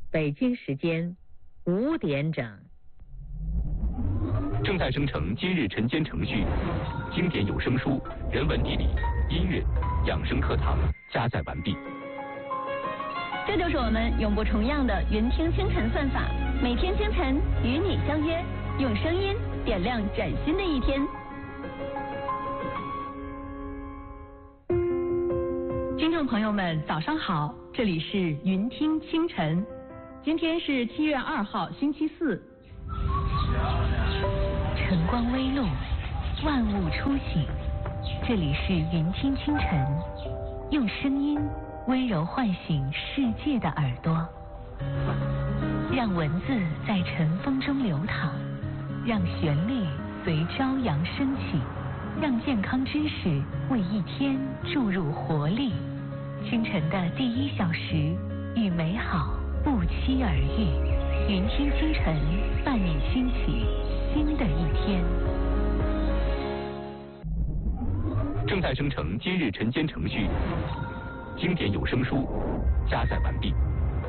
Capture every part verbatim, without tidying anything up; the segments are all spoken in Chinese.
北京时间五点整。 正在生成今日晨间程序，经典有声书、人文地理、音乐、养生课堂加载完毕。 这就是我们永不重样的云听清晨算法，每天清晨与你相约，用声音点亮崭新的一天。听众朋友们，早上好，这里是云听清晨，今天是七月二号，星期四。 晨光微露，万物初醒，这里是云听清晨，用声音温柔唤醒世界的耳朵，让文字在晨风中流淌，让旋律随朝阳升起，让健康知识为一天注入活力。清晨的第一小时，与美好不期而遇，云听清晨伴你兴起新的一天。 正在生成今日晨间程序，经典有声书加载完毕。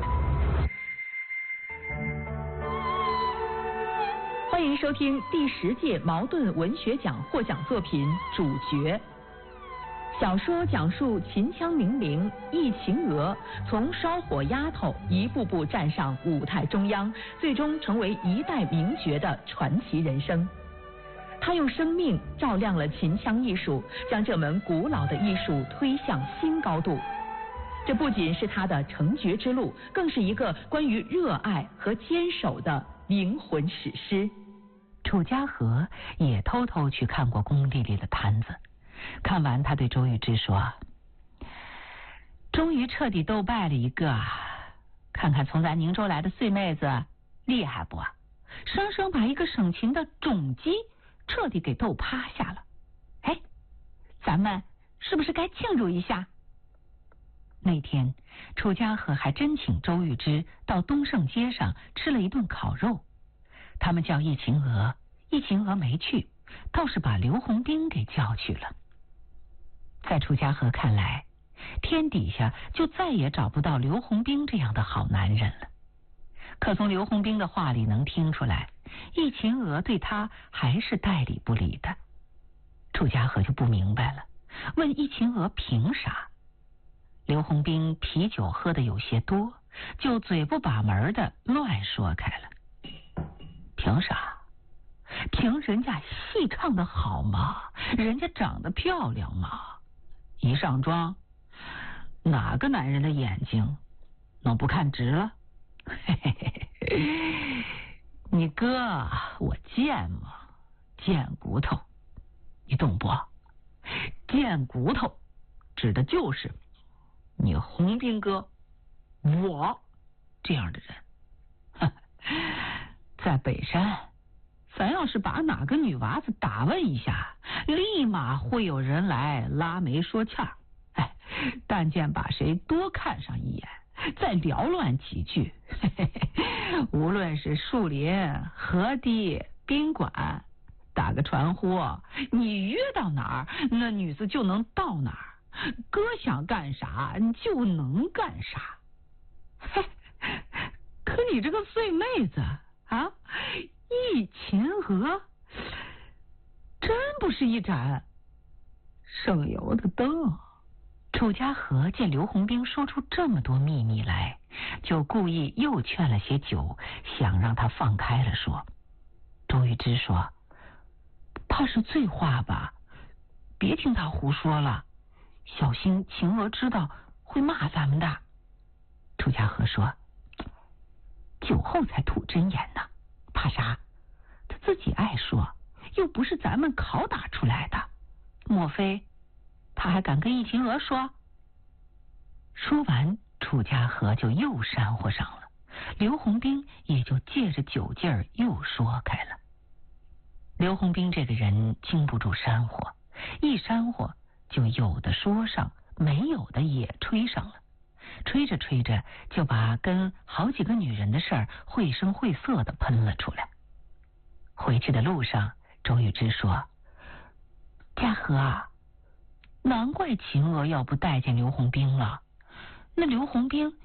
欢迎收听第十届茅盾文学奖获奖作品《主角》。小说讲述秦腔名伶易秦娥从烧火丫头一步步站上舞台中央，最终成为一代名角的传奇人生。他用生命照亮了秦腔艺术，将这门古老的艺术推向新高度。这不仅是他的成角之路，更是一个关于热爱和坚守的灵魂史诗。 楚家河也偷偷去看过工地里的摊子，看完他对周玉芝说：终于彻底斗败了一个，看看从咱宁州来的碎妹子厉害不？生生把一个省情的种鸡彻底给斗趴下了。哎，咱们是不是该庆祝一下？那天楚家河还真请周玉芝到东胜街上吃了一顿烤肉，他们叫易秦娥，易秦娥没去，倒是把刘洪兵给叫去了。在楚家河看来，天底下就再也找不到刘洪兵这样的好男人了。可从刘洪兵的话里能听出来，易秦娥对他还是代理不理的。楚家河就不明白了，问易秦娥凭啥？刘洪兵啤酒喝得有些多，就嘴不把门的乱说开了。凭啥？凭人家戏唱得好嘛，人家长得漂亮嘛。一上妆，哪个男人的眼睛能不看直了？嘿嘿嘿，你哥我贱吗？贱骨头，你懂不？贱骨头指的就是你洪兵哥我这样的人。在北山，咱要是把哪个女娃子打问一下，立马会有人来拉媒说欠儿。哎，但见把谁多看上一眼，再缭乱几句，嘿嘿嘿，无论是树林、河堤、宾馆，打个传呼，你约到哪儿，那女子就能到哪儿，哥想干啥就能干啥。嘿，可你这个碎妹子啊，易秦娥真不是一盏省油的灯。楚家河见刘洪兵说出这么多秘密来，就故意又劝了些酒，想让他放开了说。周玉芝说：怕是醉话吧，别听他胡说了，小心秦娥知道会骂咱们的。楚家河说：酒后才吐真言呢，怕啥？他自己爱说，又不是咱们拷打出来的，莫非他还敢跟易秦娥说？说完，楚家河就又煽乎上了，刘洪兵也就借着酒劲儿又说开了。刘洪兵这个人经不住煽乎，一煽乎就有的说上，没有的也吹上了，吹着吹着就把跟好几个女人的事儿绘声绘色的喷了出来。回去的路上，周玉芝说：家和啊，难怪秦娥要不待见刘洪兵了，那刘洪兵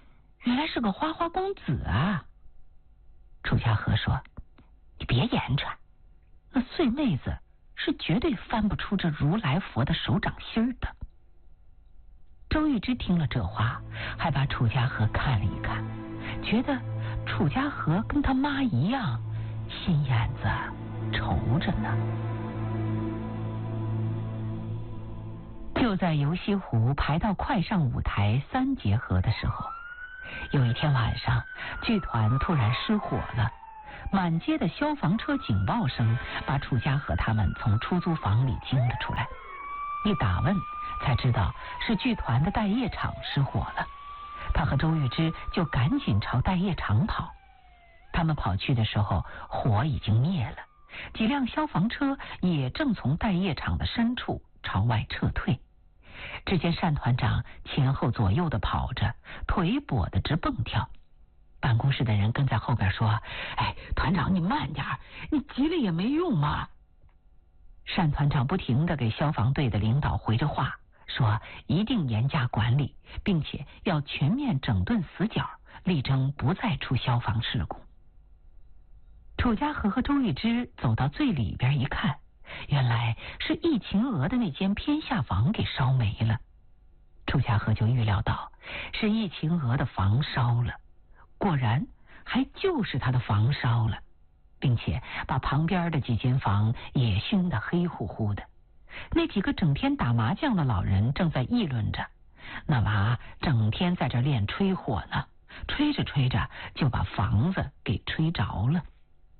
原来是个花花公子啊。楚家和说：“你别言传，那碎妹子是绝对翻不出这如来佛的手掌心的。”周玉芝听了这话，还把楚家和看了一看，觉得楚家和跟他妈一样，心眼子愁着呢。就在游西湖排到快上舞台三节河的时候，有一天晚上，剧团突然失火了，满街的消防车警报声把楚家和他们从出租房里惊了出来。一打问才知道是剧团的待业场失火了，他和周玉芝就赶紧朝待业场跑。他们跑去的时候，火已经灭了，几辆消防车也正从待业场的深处朝外撤退。只见单团长前后左右的跑着，腿跛得直蹦跳。办公室的人跟在后边说：“哎，团长你慢点，你急了也没用嘛。”单团长不停地给消防队的领导回着话，说一定严加管理，并且要全面整顿死角，力争不再出消防事故。楚家和和周玉芝走到最里边一看，原来是易秦娥的那间偏下房给烧没了。楚家和就预料到是易秦娥的房烧了，果然还就是他的房烧了，并且把旁边的几间房也熏得黑乎乎的。那几个整天打麻将的老人正在议论着，那娃整天在这练吹火呢，吹着吹着就把房子给吹着了。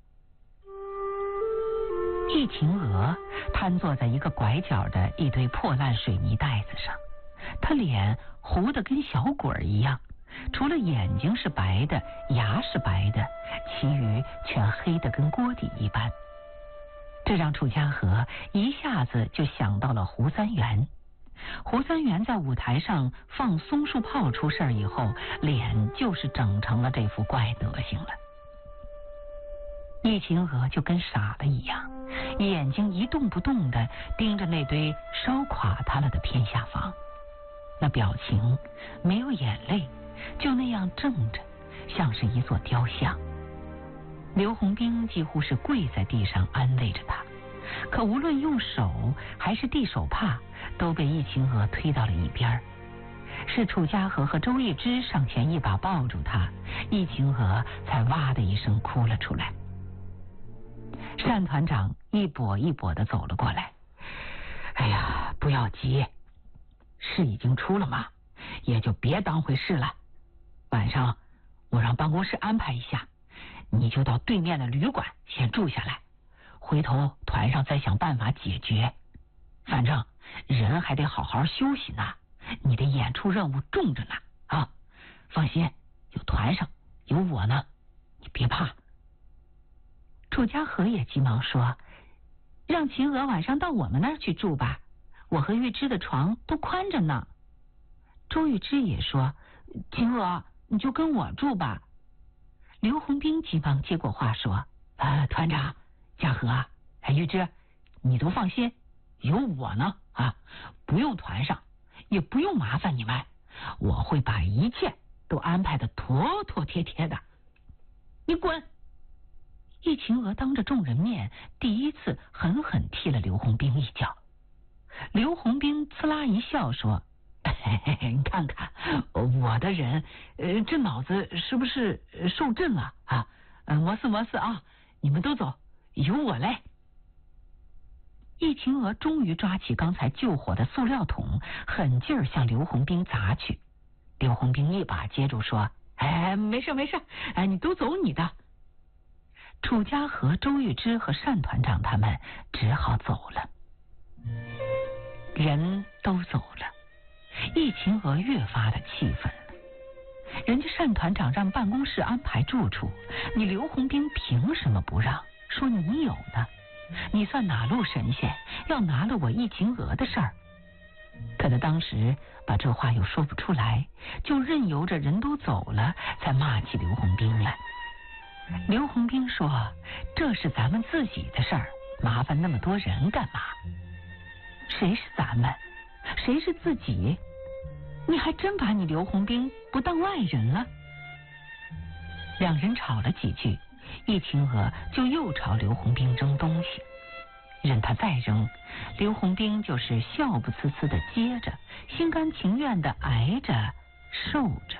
易秦娥瘫坐在一个拐角的一堆破烂水泥袋子上，她脸糊得跟小鬼一样，除了眼睛是白的，牙是白的，其余全黑得跟锅底一般。这让楚家和一下子就想到了胡三元。胡三元在舞台上放松树炮出事以后，脸就是整成了这副怪德行了。易秦娥就跟傻了一样，眼睛一动不动地盯着那堆烧垮他了的偏下方，那表情没有眼泪，就那样怔着，像是一座雕像。刘洪兵几乎是跪在地上安慰着他，可无论用手还是递手帕，都被易秦娥推到了一边。是楚家和和周玉芝上前一把抱住他，易秦娥才哇的一声哭了出来。单团长一跛一跛的走了过来，哎呀，不要急，事已经出了嘛，也就别当回事了。晚上我让办公室安排一下，你就到对面的旅馆先住下来，回头团上再想办法解决。反正人还得好好休息呢，你的演出任务重着呢啊！放心，有团上有我呢，你别怕。楚家和也急忙说：“让秦娥晚上到我们那儿去住吧，我和玉芝的床都宽着呢。”周玉芝也说：“秦娥，你就跟我住吧。”刘洪兵急忙接过话说：“呃，团长，家和，哎，玉芝，你都放心，有我呢啊，不用团上，也不用麻烦你们，我会把一切都安排的妥妥帖帖的。你滚！”易秦娥当着众人面第一次狠狠踢了刘洪兵一脚。刘洪兵呲啦一笑说：“嘿嘿嘿，你看看我的人，呃，这脑子是不是受震了啊？呃，没事没事啊，你们都走，有我嘞。”易秦娥终于抓起刚才救火的塑料桶，狠劲儿向刘洪兵砸去。刘洪兵一把接住说：“哎，没事没事，哎，你都走你的。”楚家和、周玉芝和单团长他们只好走了。人都走了，易秦娥越发的气愤了。人家单团长让办公室安排住处，你刘洪兵凭什么不让？说你有呢？你算哪路神仙，要拿了我易秦娥的事儿？可他当时把这话又说不出来，就任由着人都走了，才骂起刘洪兵来。刘洪兵说：“这是咱们自己的事儿，麻烦那么多人干嘛？谁是咱们？谁是自己？你还真把你刘洪兵不当外人了？ 两人吵了几句，易秦娥就又朝刘洪兵扔东西。任他再扔，刘洪兵就是笑不呲呲的接着，心甘情愿的挨着受着。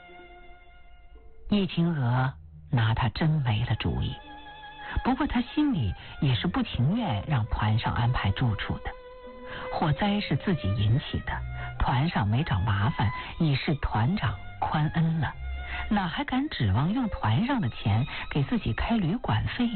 易秦娥拿他真没了主意，不过他心里也是不情愿让团上安排住处的。火灾是自己引起的，团上没找麻烦，已是团长宽恩了，哪还敢指望用团上的钱给自己开旅馆费